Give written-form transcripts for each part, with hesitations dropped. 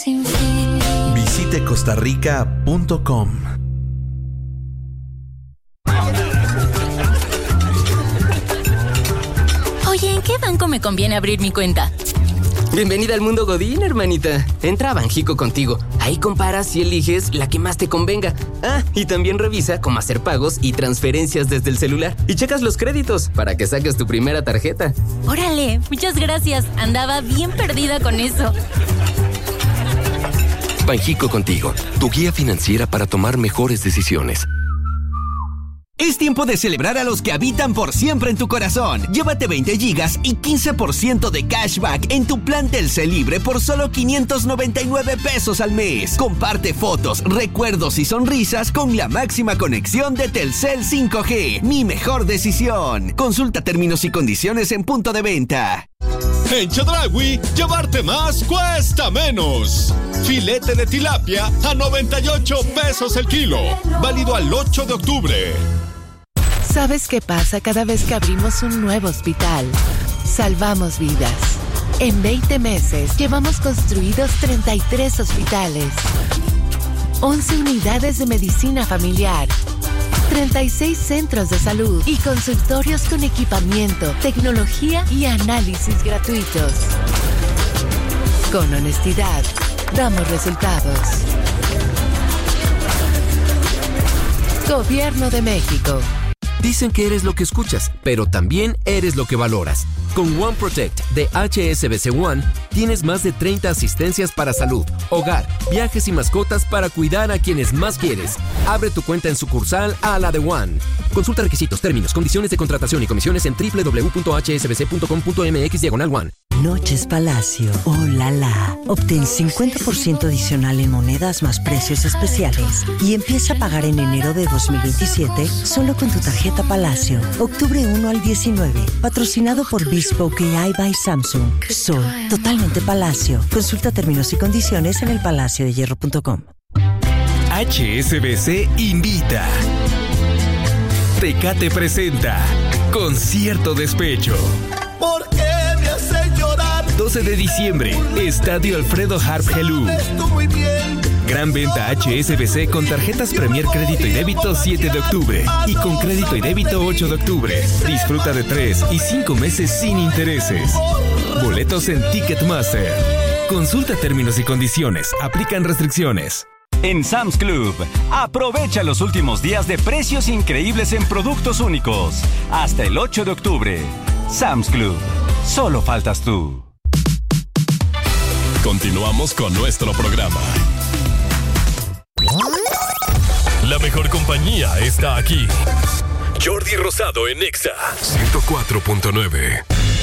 sin fin. Visite costarrica.com. Oye, ¿en qué banco me conviene abrir mi cuenta? Bienvenida al mundo Godín, hermanita. Entra a Banjico Contigo. Ahí comparas y eliges la que más te convenga. Ah, y también revisa cómo hacer pagos y transferencias desde el celular. Y checas los créditos para que saques tu primera tarjeta. Órale, muchas gracias. Andaba bien perdida con eso. Banjico Contigo, tu guía financiera para tomar mejores decisiones. Es tiempo de celebrar a los que habitan por siempre en tu corazón. Llévate 20 gigas y 15% de cashback en tu plan Telcel Libre por solo 599 pesos al mes. Comparte fotos, recuerdos y sonrisas con la máxima conexión de Telcel 5G. Mi mejor decisión. Consulta términos y condiciones en punto de venta. En Chedraui, llevarte más cuesta menos. Filete de tilapia a 98 pesos el kilo. Válido al 8 de octubre. ¿Sabes qué pasa cada vez que abrimos un nuevo hospital? Salvamos vidas. En 20 meses llevamos construidos 33 hospitales, 11 unidades de medicina familiar, 36 centros de salud y consultorios con equipamiento, tecnología y análisis gratuitos. Con honestidad, damos resultados. Gobierno de México. Dicen que eres lo que escuchas, pero también eres lo que valoras. Con One Protect de HSBC One, tienes más de 30 asistencias para salud, hogar, viajes y mascotas para cuidar a quienes más quieres. Abre tu cuenta en sucursal a la de One. Consulta requisitos, términos, condiciones de contratación y comisiones en www.hsbc.com.mx/one. Noches Palacio. ¡Oh, la la! Obtén 50% adicional en monedas más precios especiales y empieza a pagar en enero de 2027 solo con tu tarjeta Palacio. Octubre 1 al 19. Patrocinado por Bespoke AI by Samsung. Sol, totalmente Palacio. Consulta términos y condiciones en elpalaciodehierro.com. HSBC invita. Tecate presenta Concierto Despecho. ¿Por qué me hace llorar? 12 de diciembre, Estadio Alfredo Harp Helú. Gran venta HSBC con tarjetas Premier Crédito y Débito 7 de octubre y con Crédito y Débito 8 de octubre. Disfruta de 3 y 5 meses sin intereses. Boletos en Ticketmaster. Consulta términos y condiciones. Aplican restricciones. En Sam's Club, aprovecha los últimos días de precios increíbles en productos únicos. Hasta el 8 de octubre. Sam's Club. Solo faltas tú. Continuamos con nuestro programa. La mejor compañía está aquí. Jordi Rosado en Exa 104.9.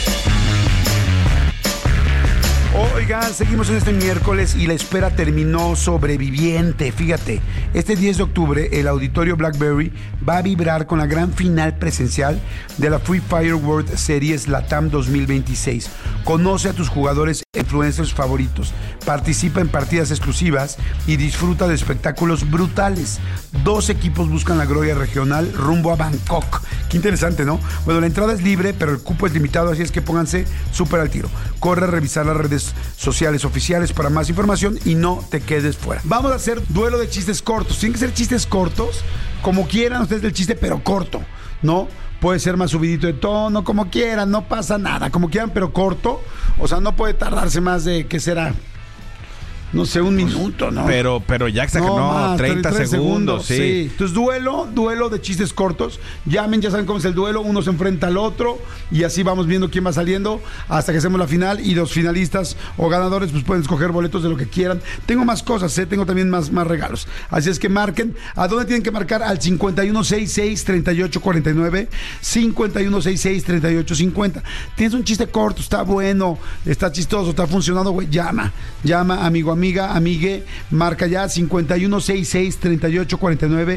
Oigan, seguimos en este miércoles y la espera terminó sobreviviente. Fíjate, este 10 de octubre el auditorio Blackberry va a vibrar con la gran final presencial de la Free Fire World Series LATAM 2026. Conoce a tus jugadores e influencers favoritos, participa en partidas exclusivas y disfruta de espectáculos brutales. 2 equipos buscan la gloria regional rumbo a Bangkok. Qué interesante, ¿no? Bueno, la entrada es libre, pero el cupo es limitado, así es que pónganse súper al tiro. Corre a revisar las redes sociales oficiales para más información y no te quedes fuera. Vamos a hacer duelo de chistes cortos. Tienen que ser chistes cortos, como quieran ustedes del chiste, pero corto, ¿no? Puede ser más subidito de tono, como quieran, no pasa nada, como quieran, pero corto. O sea, no puede tardarse más de, ¿qué será? No sé, un minuto, ¿no? Pero ya exageró, no, 30 segundos, sí. Entonces, duelo de chistes cortos. Llamen, ya saben cómo es el duelo. Uno se enfrenta al otro y así vamos viendo quién va saliendo hasta que hacemos la final. Y los finalistas o ganadores pues pueden escoger boletos de lo que quieran. Tengo más cosas, tengo también más regalos. Así es que marquen. ¿A dónde tienen que marcar? Al 5166-3849, 5166-3850. Tienes un chiste corto, está bueno, está chistoso, está funcionando, güey. Llama, amigo, amiga, amigue, marca ya 5166-3849,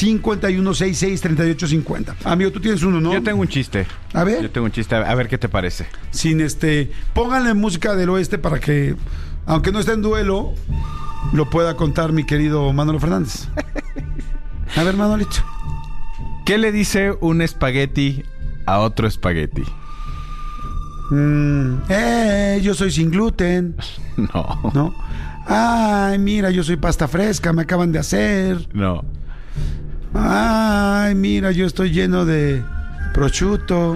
5166-3850. Amigo, tú tienes uno, ¿no? Yo tengo un chiste. A ver. Yo tengo un chiste, a ver qué te parece. Sin pónganle música del oeste para que, aunque no esté en duelo, lo pueda contar mi querido Manolo Fernández. A ver, Manolito. ¿Qué le dice un espagueti a otro espagueti? Yo soy sin gluten. No. ¿No? Ay, mira, yo soy pasta fresca, me acaban de hacer. No. Ay, mira, yo estoy lleno de prosciutto.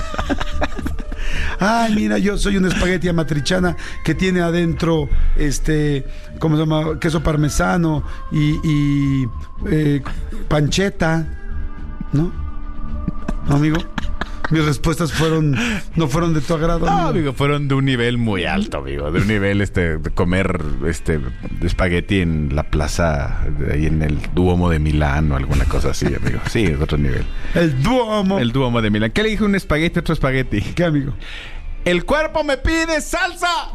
Ay, mira, yo soy un espagueti amatriciana que tiene adentro, ¿cómo se llama? Queso parmesano y panceta, ¿no? ¿No, amigo? Mis respuestas no fueron de tu agrado. No, amigo, fueron de un nivel muy alto, amigo. De un nivel, de comer, espagueti en la plaza, ahí en el Duomo de Milán o alguna cosa así, amigo. Sí, es otro nivel. El Duomo de Milán. ¿Qué le dije un espagueti a otro espagueti? ¿Qué, amigo? ¡El cuerpo me pide salsa!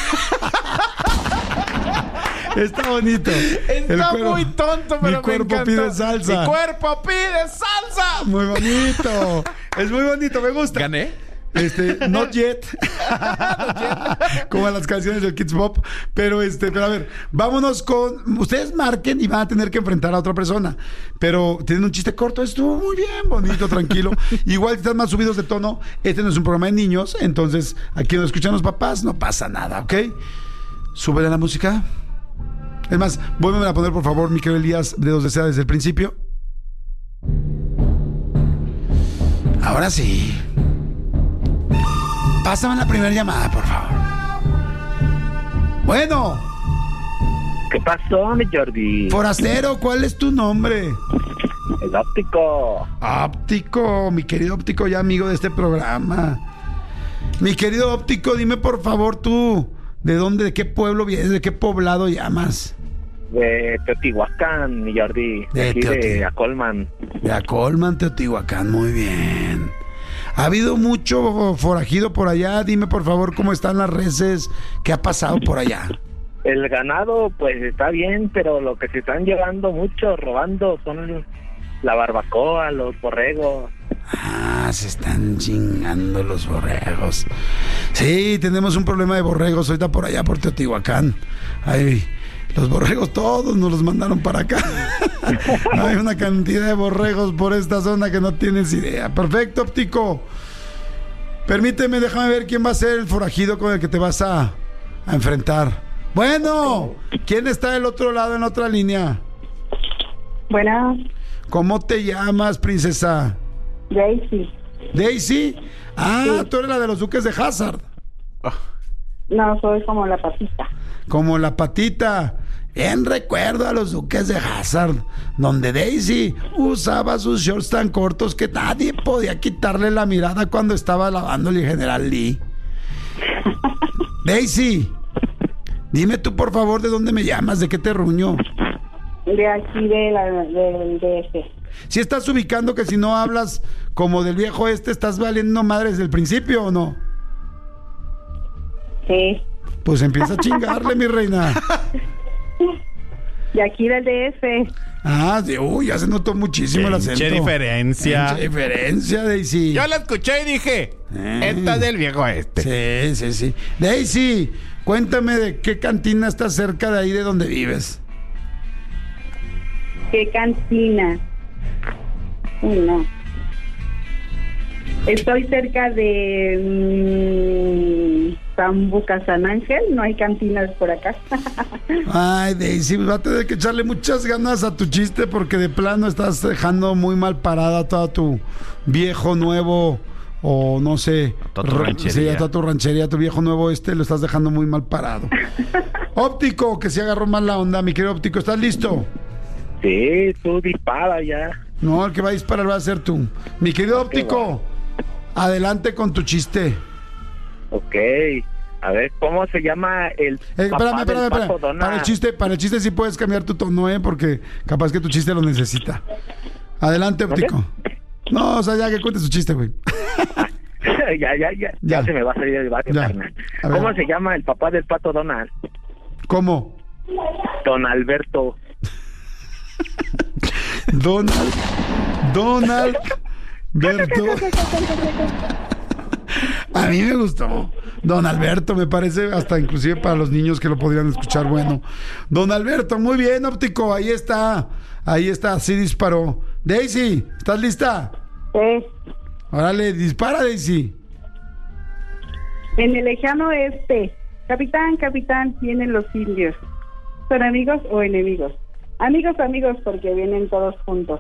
Está bonito. Está muy tonto, pero mi cuerpo pide salsa. ¡Mi cuerpo pide salsa! Muy bonito. Es muy bonito, me gusta. ¿Gané? Not yet. Como a las canciones del Kids Pop. Pero a ver, vámonos con. Ustedes marquen y van a tener que enfrentar a otra persona. Pero tienen un chiste corto, estuvo muy bien, bonito, tranquilo. Igual que están más subidos de tono, este no es un programa de niños. Entonces, aquí nos escuchan los papás, no pasa nada, ¿ok? Súbele la música. Es más, vuélveme a poner, por favor, mi querido Elías, Dedos de Seda desde el principio. Ahora sí. Pásame la primera llamada, por favor. Bueno. ¿Qué pasó, mi Jordi? Forastero, ¿cuál es tu nombre? El Óptico. Óptico, mi querido Óptico, ya amigo de este programa. Mi querido Óptico, dime por favor tú, ¿de dónde, de qué pueblo vienes, de qué poblado llamas? De Teotihuacán, mi Jordi. De Acolman. De Acolman, Teotihuacán, muy bien. ¿Ha habido mucho forajido por allá? Dime por favor cómo están las reses, qué ha pasado por allá. El ganado pues está bien, pero lo que se están llevando mucho, robando, son la barbacoa, los borregos. Ah, se están chingando los borregos. Sí, tenemos un problema de borregos ahorita por allá, por Teotihuacán. Ay, los borregos todos nos los mandaron para acá. Hay una cantidad de borregos por esta zona que no tienes idea. Perfecto, Óptico. Permíteme, déjame ver quién va a ser el forajido con el que te vas a enfrentar. Bueno, ¿quién está del otro lado en otra línea? Bueno. ¿Cómo te llamas, princesa? Daisy. ¿Daisy? Ah, sí. Tú eres la de los Duques de Hazzard. No, soy como la patita. Como la patita. Bien recuerdo a los Duques de Hazzard, donde Daisy usaba sus shorts tan cortos que nadie podía quitarle la mirada cuando estaba lavándole el General Lee. Daisy, dime tú por favor de dónde me llamas, de qué terruño. De aquí del DF. ¿Sí estás ubicando que si no hablas como del viejo estás valiendo madre desde el principio o no? Sí. Pues empieza a chingarle, mi reina. De aquí del DF. Ah, ya se notó muchísimo el acento. Qué diferencia. Qué diferencia, Daisy. Yo la escuché y dije, esta es del viejo este. Sí. Daisy, cuéntame de qué cantina está cerca de ahí de donde vives. ¿Qué cantina? Uy, no. Estoy cerca de Zambuca San Ángel, no hay cantinas por acá. Ay, Daisy, vas a tener que echarle muchas ganas a tu chiste porque de plano estás dejando muy mal parada toda tu viejo nuevo, o no sé, toda tu ranchería. Sí, toda tu ranchería, tu viejo nuevo lo estás dejando muy mal parado. Óptico, que se agarró mal la onda, mi querido Óptico, ¿estás listo? Sí, tú dispara ya. No, el que va a disparar va a ser tú. Mi querido Óptico, adelante con tu chiste. Ok, a ver, ¿cómo se llama el espérame. Para el chiste sí puedes cambiar tu tono, porque capaz que tu chiste lo necesita. Adelante, Óptico. No, o sea, ya que cuentes tu chiste, güey. Ya se me va a salir el barrio, carnal. ¿Cómo se llama el papá del pato Donald? ¿Cómo? Don Alberto. Donald Berto. A mí me gustó Don Alberto, me parece hasta inclusive para los niños que lo podrían escuchar bueno. Don Alberto, muy bien, Óptico, ahí está, sí disparó. Daisy, ¿estás lista? Sí. Órale, dispara, Daisy. En el lejano oeste, capitán, vienen los indios. ¿Son amigos o enemigos? Amigos, porque vienen todos juntos.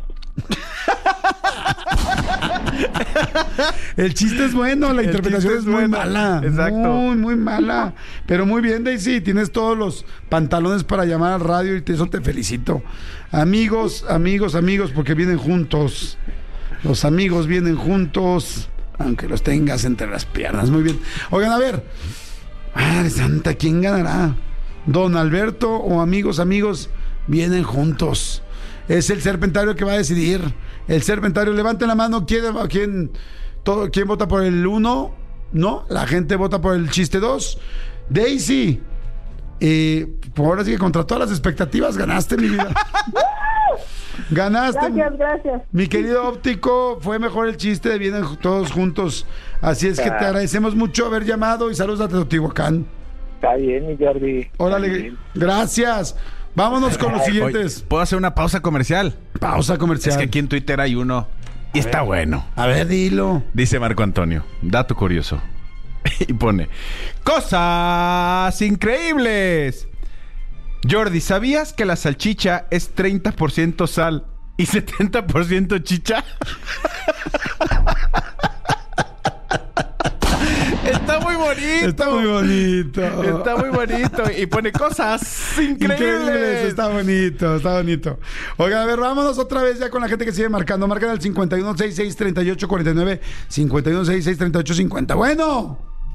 El chiste es bueno, la interpretación es muy mala. Exacto. Muy mala. Pero muy bien, Daisy, tienes todos los pantalones para llamar al radio y eso te felicito. Amigos, porque vienen juntos. Los amigos vienen juntos, aunque los tengas entre las piernas. Muy bien. Oigan, a ver. Madre santa, ¿quién ganará? Don Alberto o amigos vienen juntos. Es el Serpentario que va a decidir. El Serpentario, levanten la mano. ¿Quién vota por el 1? ¿No? La gente vota por el chiste 2. Daisy, ahora sí que contra todas las expectativas ganaste, mi vida. Ganaste. Gracias. Mi querido óptico, fue mejor el chiste de vienen todos juntos. Así es que te agradecemos mucho haber llamado y saludos a Teotihuacán. Está bien, mi Jordi. Órale, gracias. Vámonos con los siguientes. Oye, ¿puedo hacer una pausa comercial? Pausa comercial. Es que aquí en Twitter hay uno y está bueno. A ver, dilo. Dice Marco Antonio, dato curioso. Y pone, ¡cosas increíbles! Jordi, ¿sabías que la salchicha es 30% sal y 70% chicha? Está muy bonito. Está muy bonito. Y pone cosas increíbles. Está bonito. Oiga, a ver, vámonos otra vez ya con la gente que sigue marcando. Marcan al 51663849, 51663850. Bueno.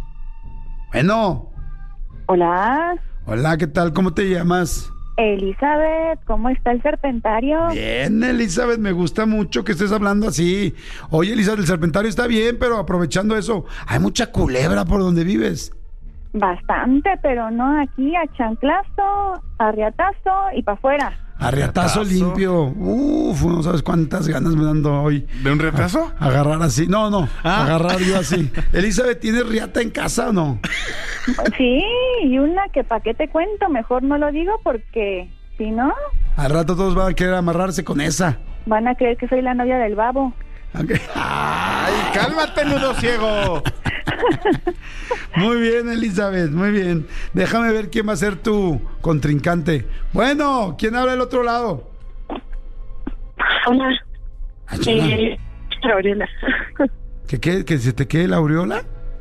Hola, ¿qué tal? ¿Cómo te llamas? Elizabeth, ¿cómo está el Serpentario? Bien, Elizabeth, me gusta mucho que estés hablando así. Oye, Elizabeth, el Serpentario está bien, pero aprovechando eso, hay mucha culebra por donde vives. Bastante, pero no aquí, a chanclazo, a riatazo y para afuera. A riatazo limpio. No sabes cuántas ganas me dando hoy. ¿De un riatazo? Agarrar así. No. Agarrar yo así. Elizabeth, ¿tienes riata en casa o no? Sí, y una que pa' qué te cuento, mejor no lo digo porque si no... Al rato todos van a querer amarrarse con esa. Van a creer que soy la novia del babo. Okay. ¡Ay, cálmate, nudo ciego! Muy bien, Elizabeth, muy bien. Déjame ver quién va a ser tu contrincante. Bueno, ¿quién habla del otro lado? Hola. Aureola. ¿Que se te quede la aureola?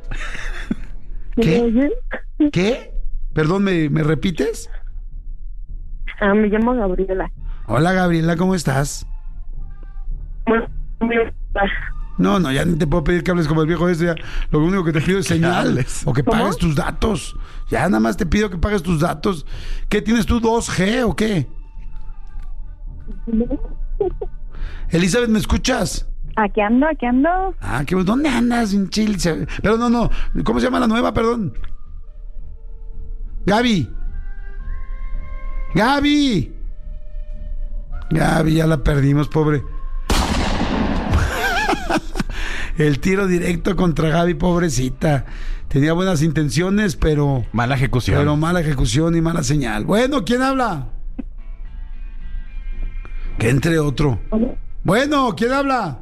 ¿Qué? Perdón, ¿me repites? Me llamo Gabriela. Hola, Gabriela, ¿cómo estás? No, ya ni te puedo pedir que hables como el viejo ese. Ya. Lo único que te pido es señales o que pagues tus datos. Ya nada más te pido que pagues tus datos. ¿Qué tienes tú, 2G o qué? Elizabeth, ¿me escuchas? Aquí ando. ¿Dónde andas, en Chile? Pero no. ¿Cómo se llama la nueva, perdón? Gaby, ya la perdimos, pobre. El tiro directo contra Gaby, pobrecita. Tenía buenas intenciones, pero... Mala ejecución. Pero mala ejecución y mala señal. Bueno, ¿quién habla? Que entre otro. Bueno, ¿quién habla?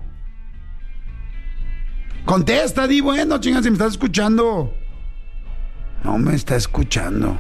Contesta, di bueno, chinga, si me estás escuchando. No me está escuchando.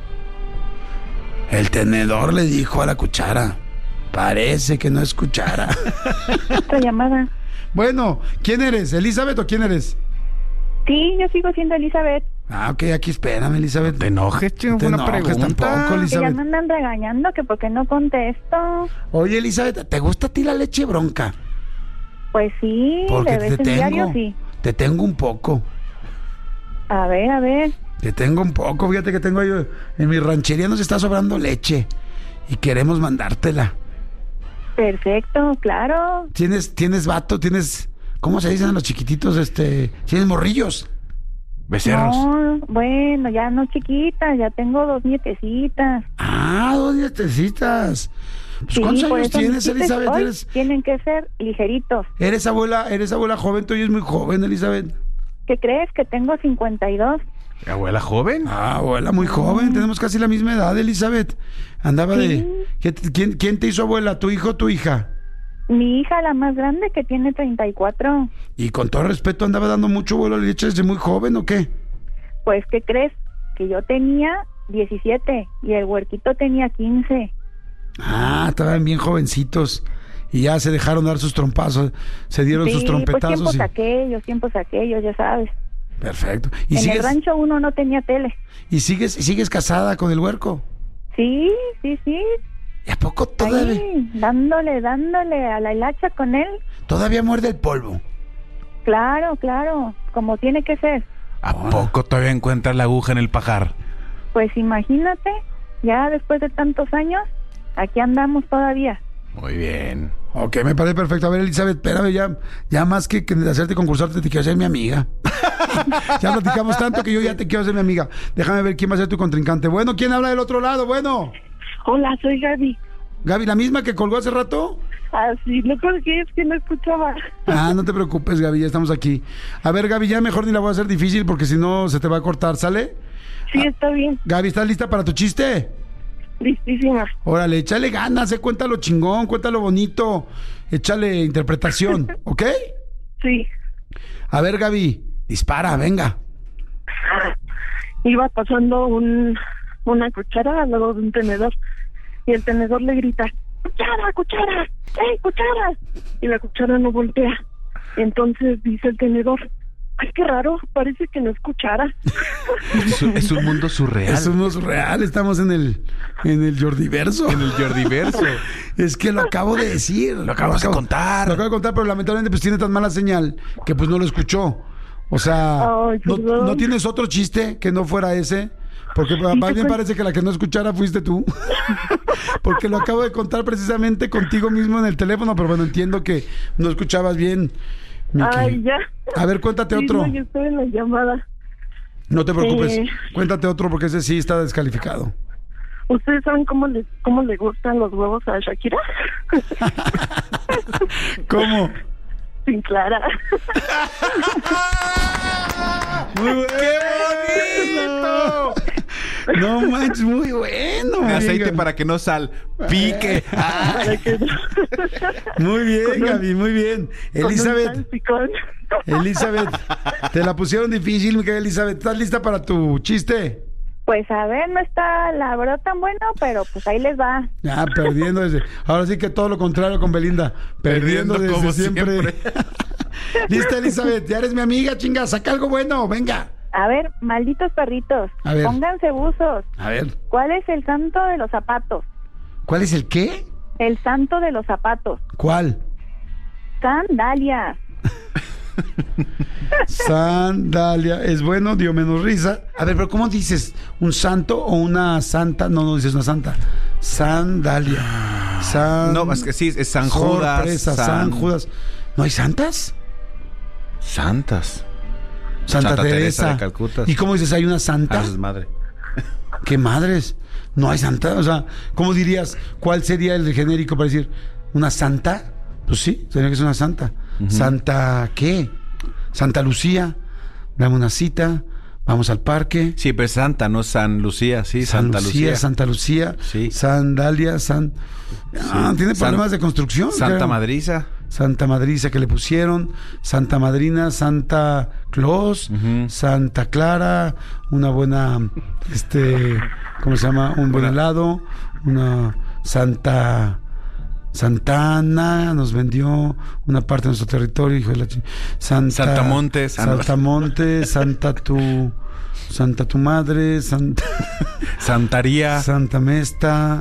El tenedor le dijo a la cuchara. Parece que no escuchara. Otra llamada. Bueno, ¿quién eres? ¿Elizabeth o quién eres? Sí, yo sigo siendo Elizabeth. Ok, aquí espérame, Elizabeth. Te enojes, chico, te enojes pregunta. Tampoco, Elizabeth. Que ya me andan regañando que porque no contesto. Oye, Elizabeth, ¿te gusta a ti la leche bronca? Pues sí, porque de vez en diario sí. Te tengo un poco. A ver. Te tengo un poco, fíjate que tengo yo. En mi ranchería nos está sobrando leche y queremos mandártela. Perfecto, claro. ¿Tienes vato? ¿Cómo se dicen a los chiquititos? ¿Tienes morrillos? Becerros. No, bueno, ya no chiquitas, ya tengo 2 nietecitas. 2 nietecitas. Pues, ¿cuántos años tienes, Elizabeth? Tienen que ser ligeritos. ¿Eres abuela joven? Tú eres muy joven, Elizabeth. ¿Qué crees? Que tengo 52. ¿Abuela joven? Abuela muy joven. Tenemos casi la misma edad, Elizabeth. Andaba de... ¿Quién te hizo abuela? ¿Tu hijo o tu hija? Mi hija, la más grande, que tiene 34. Y con todo respeto, ¿andaba dando mucho vuelo de leche desde muy joven o qué? Pues, ¿qué crees? Que yo tenía 17 y el huerquito tenía 15. Ah, estaban bien jovencitos y ya se dejaron dar sus trompazos, se dieron sus trompetazos. Pues tiempos aquellos, ya sabes. Perfecto. ¿Y en el rancho uno no tenía tele. ¿Y sigues casada con el huerco? Sí. ¿Y a poco todavía? Ahí, dándole a la hilacha con él. ¿Todavía muerde el polvo? Claro, como tiene que ser. ¿A poco todavía encuentras la aguja en el pajar? Pues imagínate, ya después de tantos años, aquí andamos todavía. Muy bien. Ok, me parece perfecto. A ver, Elizabeth, espérame, ya más que hacerte concursarte, te quiero hacer mi amiga. Ya platicamos tanto que yo ya te quiero hacer mi amiga. Déjame ver quién va a ser tu contrincante. Bueno, ¿quién habla del otro lado? Bueno. Hola, soy Gaby. Gaby, ¿la misma que colgó hace rato? Ah, sí, no colgué, es que no escuchaba. Ah, no te preocupes, Gaby, ya estamos aquí. A ver, Gaby, ya mejor ni la voy a hacer difícil porque si no se te va a cortar, ¿sale? Sí, está bien. Gaby, ¿estás lista para tu chiste? Listísima. Órale, échale ganas, cuéntalo chingón, cuéntalo bonito, échale interpretación, ¿ok? Sí. A ver, Gaby, dispara, venga. Iba pasando una cuchara al lado de un tenedor y el tenedor le grita: ¡Cuchara, cuchara! ¡Ey, cuchara! Y la cuchara no voltea. Entonces dice el tenedor: ¡ay, qué raro! Parece que no es cuchara. Es un mundo surreal. Es un mundo surreal, estamos en el Jordiverso. En el Jordiverso. Es que lo acabo de decir. Lo acabo de contar. Lo acabo de contar, pero lamentablemente pues tiene tan mala señal que pues no lo escuchó. O sea, ¿no tienes otro chiste que no fuera ese? Porque más bien parece que la que no escuchara fuiste tú. Porque lo acabo de contar precisamente contigo mismo en el teléfono, pero bueno, entiendo que no escuchabas bien. Ay, ya. A ver, cuéntate otro. No, yo estoy en la llamada. No te preocupes, cuéntate otro porque ese sí está descalificado. ¿Ustedes saben cómo le gustan los huevos a Shakira? ¿Cómo? Sin clara. ¡Muy bueno! ¡Qué bonito! No manches, muy bueno. Aceite para que no salpique. Muy bien, Gaby, muy bien. Elizabeth, te la pusieron difícil, mi querida Elizabeth. ¿Estás lista para tu chiste? Pues a ver, no está la verdad tan bueno, pero pues ahí les va. Ah, perdiendo desde... Ahora sí que todo lo contrario con Belinda. Perdiendo desde como siempre. Lista, Elizabeth, ya eres mi amiga, chinga, saca algo bueno, venga. A ver, malditos perritos, pónganse buzos. A ver. ¿Cuál es el santo de los zapatos? ¿Cuál es el qué? El santo de los zapatos. ¿Cuál? Sandalia. Sandalia. Es bueno, dio menos risa. A ver, pero ¿cómo dices? ¿Un santo o una santa? No dices una santa. Sandalia. No, es que sí, es San Judas. Sorpresa, San Judas. ¿No hay santas? Santas. Santa Teresa de Calcuta. ¿Y cómo dices? ¿Hay una santa? Es madre. ¿Qué madres? No hay santa. O sea, ¿cómo dirías? ¿Cuál sería el genérico para decir una santa? Pues sí, sería que es una santa. ¿Santa qué? Santa Lucía. Dame una cita. Vamos al parque. Sí, pero es Santa, no San Lucía. Sí, Santa Lucía. Santa Lucía. Sí. Sandalia. ¿Tiene problemas de construcción? Santa Madriza. Santa Madriza que le pusieron, Santa Madrina, Santa Claus, Santa Clara, una buena, ¿cómo se llama? Un buen helado, una Santana nos vendió una parte de nuestro territorio, hijo de la Santa Montes, Santa tu madre, Santaría, Santa Mesta,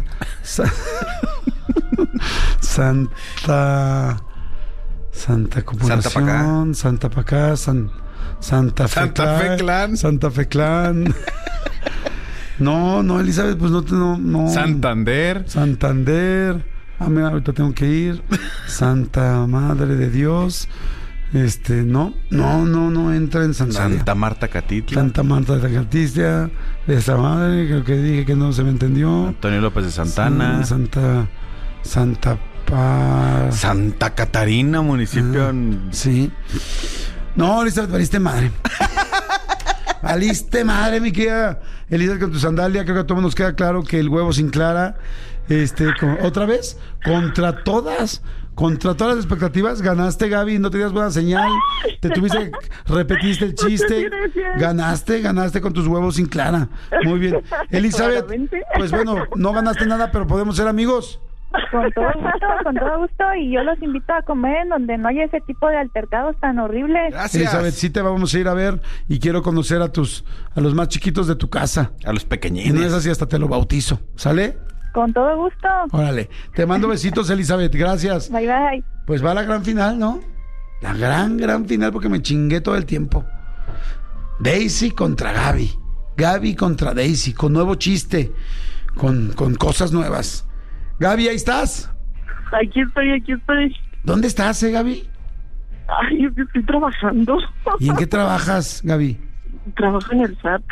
Santa Copulación, Santa Pacá, Santa Fe Clan. No, Elizabeth, pues no. Santander. Mira, ahorita tengo que ir. Santa Madre de Dios. No entra en Sandalia. Santa Marta Catitla. Santa Marta de Catitla. De esa madre, creo que dije que no se me entendió. Antonio López de Santana. Santa Catarina, municipio. Sí. No, Elizabeth, valiste madre. Valiste madre, mi querida Elizabeth, con tu sandalia. Creo que a todos nos queda claro que el huevo sin clara, otra vez, contra todas las expectativas, ganaste, Gaby, no tenías buena señal, repetiste el chiste, ganaste con tus huevos sin clara. Muy bien. Elizabeth, pues bueno, no ganaste nada, pero podemos ser amigos. Con todo gusto, y yo los invito a comer en donde no haya ese tipo de altercados tan horribles. Gracias. Elizabeth, sí te vamos a ir a ver y quiero conocer a los más chiquitos de tu casa. A los pequeñines. Y no es así, hasta te lo bautizo. ¿Sale? Con todo gusto. Órale. Te mando besitos, Elizabeth. Gracias. Bye, bye. Pues va la gran final, ¿no? La gran final, porque me chingué todo el tiempo. Daisy contra Gaby. Gaby contra Daisy, con nuevo chiste, con cosas nuevas. Gaby, ¿ahí estás? Aquí estoy. ¿Dónde estás, Gaby? Ay, estoy trabajando. ¿Y en qué trabajas, Gaby? Trabajo en el SAT.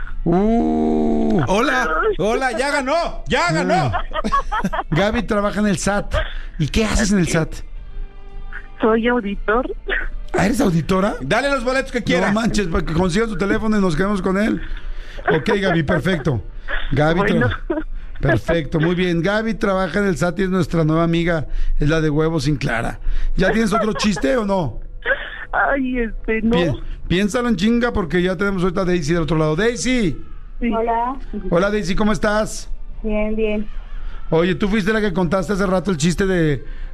Hola, ya ganó. Gaby trabaja en el SAT. ¿Y qué haces en el SAT? Soy auditor. ¿Ah, eres auditora? Dale los boletos que quiera. No manches, para que consiga su teléfono y nos quedemos con él. Ok, Gaby, perfecto. Gaby, perfecto, muy bien. Gaby trabaja en el SAT y es nuestra nueva amiga, es la de huevos sin clara. ¿Ya tienes otro chiste o no? Ay, no. Piénsalo en chinga, porque ya tenemos ahorita a Daisy del otro lado. Daisy. Sí. Hola, Daisy, ¿cómo estás? Bien. Oye, tú fuiste la que contaste hace rato el chiste